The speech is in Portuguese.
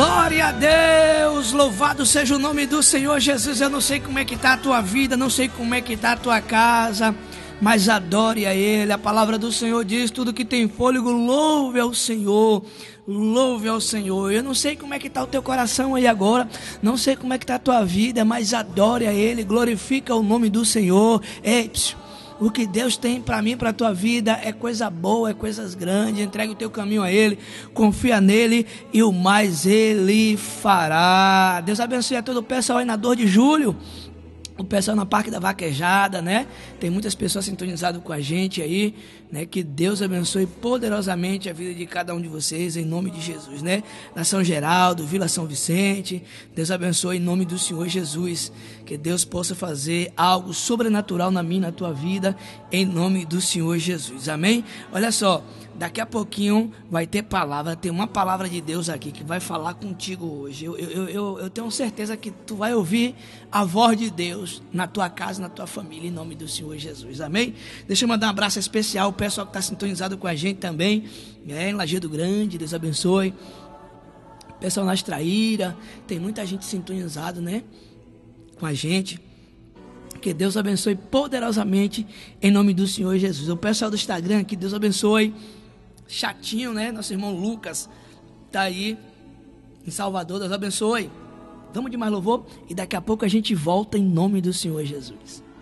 Glória a Deus, louvado seja o nome do Senhor Jesus. Eu não sei como é que está a tua vida, não sei como é que está a tua casa, mas adore a Ele. A palavra do Senhor diz: tudo que tem fôlego, louve ao Senhor. Louve ao Senhor. Eu não sei como é que está o teu coração aí agora, não sei como é que está a tua vida, mas adore a Ele, glorifica o nome do Senhor. Ei, o que Deus tem para mim, para a tua vida, é coisa boa, é coisas grandes. Entregue o teu caminho a Ele, confia nele e o mais Ele fará. Deus abençoe a todo o pessoal aí na Dor de Julho, o pessoal na Parque da Vaquejada, né? Tem muitas pessoas sintonizadas com a gente aí, né? Que Deus abençoe poderosamente a vida de cada um de vocês, em nome de Jesus, né? Na São Geraldo, Vila São Vicente, Deus abençoe em nome do Senhor Jesus. Que Deus possa fazer algo sobrenatural na minha e na tua vida, em nome do Senhor Jesus, amém? Olha só, daqui a pouquinho vai ter palavra, tem uma palavra de Deus aqui que vai falar contigo hoje. Eu tenho certeza que tu vai ouvir a voz de Deus na tua casa, na tua família, em nome do Senhor Jesus, amém? Deixa eu mandar um abraço especial ao pessoal que está sintonizado com a gente também, em Lajeado Grande, Deus abençoe. Pessoal na Extraíra, tem muita gente sintonizado, né, com a gente. Que Deus abençoe poderosamente em nome do Senhor Jesus. O pessoal do Instagram, que Deus abençoe. Chatinho, né? Nosso irmão Lucas tá aí em Salvador, Deus abençoe. Vamos de mais louvor e daqui a pouco a gente volta em nome do Senhor Jesus.